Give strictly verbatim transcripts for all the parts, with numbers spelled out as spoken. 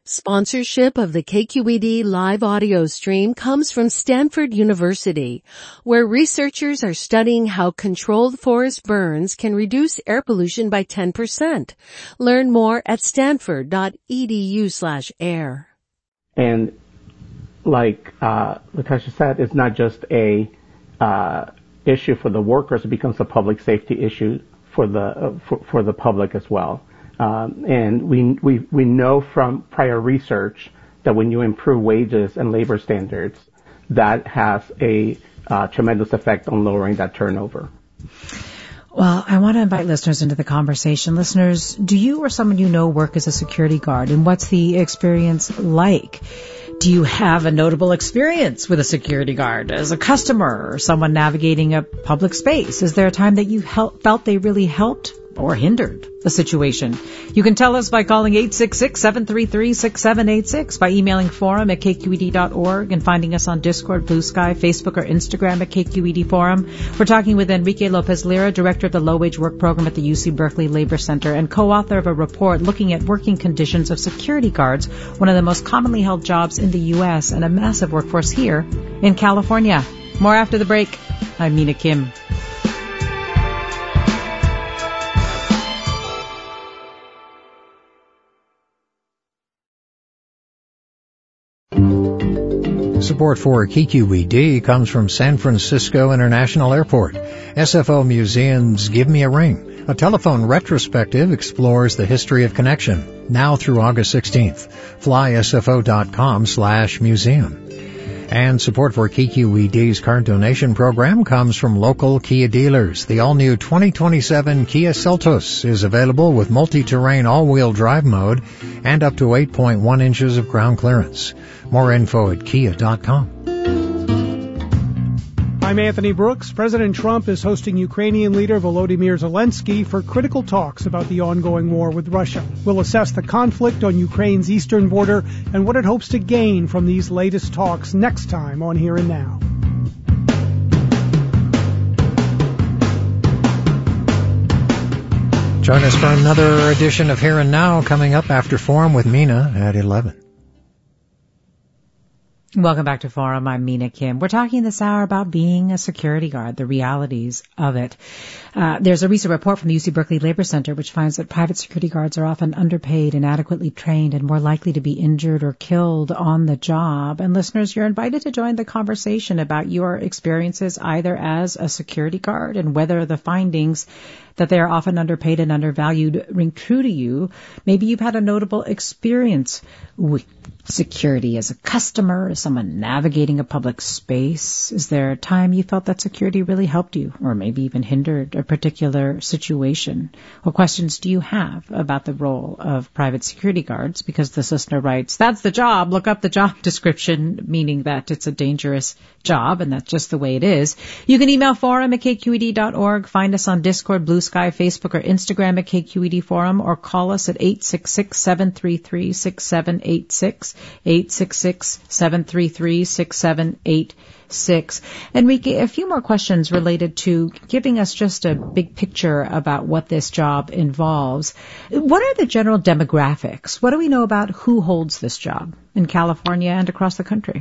Sponsorship of the K Q E D live audio stream comes from Stanford University, where researchers are studying how controlled forest burns can reduce air pollution by ten percent. Learn more at stanford.edu slash air. And like uh, Latasha said, it's not just a uh, issue for the workers; it becomes a public safety issue for the uh, for, for the public as well. Um, and we, we, we know from prior research that when you improve wages and labor standards, that has a uh, tremendous effect on lowering that turnover. Well, I want to invite listeners into the conversation. Listeners, do you or someone you know work as a security guard, and what's the experience like? Do you have a notable experience with a security guard as a customer or someone navigating a public space? Is there a time that you help, felt they really helped or hindered the situation? You can tell us by calling eight six six, seven three three, six seven eight six, by emailing forum at k q e d dot org, and finding us on Discord, Blue Sky, Facebook, or Instagram at K Q E D Forum. We're talking with Enrique Lopez Lira, director of the Low Wage Work Program at the U C Berkeley Labor Center and co-author of a report looking at working conditions of security guards, one of the most commonly held jobs in the U S and a massive workforce here in California. More after the break. I'm Mina Kim. Support for K Q E D comes from San Francisco International Airport. S F O Museum's Give Me a Ring. A telephone retrospective explores the history of connection, now through August sixteenth. Fly S F O dot com slash museum. And support for K Q E D's card donation program comes from local Kia dealers. The all-new twenty twenty-seven Kia Seltos is available with multi-terrain all-wheel drive mode and up to eight point one inches of ground clearance. More info at kia dot com. I'm Anthony Brooks. President Trump is hosting Ukrainian leader Volodymyr Zelensky for critical talks about the ongoing war with Russia. We'll assess the conflict on Ukraine's eastern border and what it hopes to gain from these latest talks next time on Here and Now. Join us for another edition of Here and Now coming up after Forum with Mina at eleven. Welcome back to Forum. I'm Mina Kim. We're talking this hour about being a security guard, the realities of it. Uh, there's a recent report from the U C Berkeley Labor Center which finds that private security guards are often underpaid, inadequately trained, and more likely to be injured or killed on the job. And listeners, you're invited to join the conversation about your experiences either as a security guard and whether the findings that they are often underpaid and undervalued ring true to you. Maybe you've had a notable experience with security as a customer, as someone navigating a public space. Is there a time you felt that security really helped you or maybe even hindered a particular situation? What questions do you have about the role of private security guards? Because this listener writes, that's the job. Look up the job description, meaning that it's a dangerous job, and that's just the way it is. You can email forum at k q e d dot org, find us on Discord, Blue Sky, Facebook, or Instagram at K Q E D Forum, or call us at eight six six, seven three three, six seven eight six, eight six six, seven three three, six seven eight six. Enrique, a few more questions related to giving us just a big picture about what this job involves. What are the general demographics? What do we know about who holds this job in California and across the country?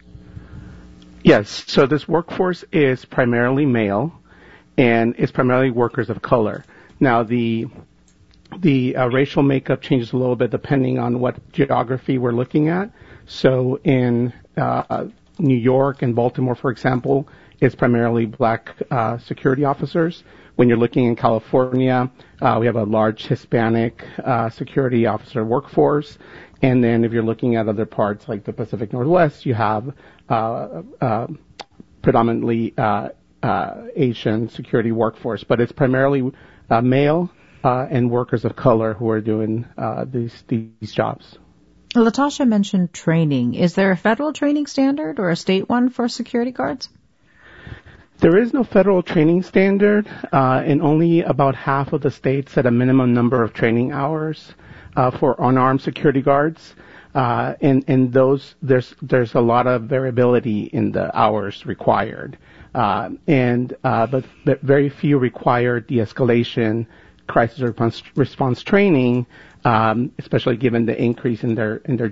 Yes, so this workforce is primarily male, and it's primarily workers of color. Now, the the uh, racial makeup changes a little bit depending on what geography we're looking at. So in uh, New York and Baltimore, for example, it's primarily black uh, security officers. When you're looking in California, uh, we have a large Hispanic uh, security officer workforce. And then if you're looking at other parts like the Pacific Northwest, you have uh, uh, predominantly uh, uh, Asian security workforce. But it's primarily uh, male uh, and workers of color who are doing uh, these these jobs. Latasha mentioned training. Is there a federal training standard or a state one for security guards? There is no federal training standard, uh, and only about half of the states set a minimum number of training hours uh, for unarmed security guards. Uh, and, and those, there's, there's a lot of variability in the hours required. Uh, and, uh, but, but very few require de-escalation, crisis response, response training, um, especially given the increase in their, in their